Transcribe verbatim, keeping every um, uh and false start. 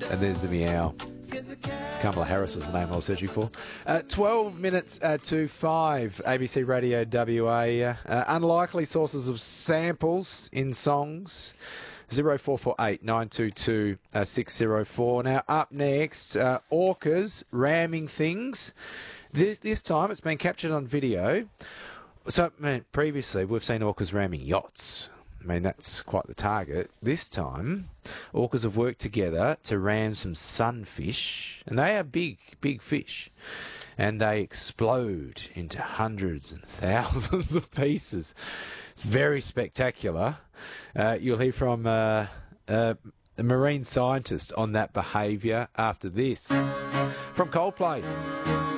And there's the meow. Kamala Harris was the name I was searching for. Uh, twelve minutes uh, to five. A B C Radio W A. Uh, unlikely sources of samples in songs. zero four four eight nine two two six zero four. Now, up next, uh, orcas ramming things. This this time it's been captured on video. So, I mean, previously we've seen orcas ramming yachts. I mean, that's quite the target. This time, orcas have worked together to ram some sunfish, and they are big, big fish, and they explode into hundreds and thousands of pieces. It's very spectacular. Uh, you'll hear from uh, uh, a marine scientist on that behaviour after this. From Coldplay.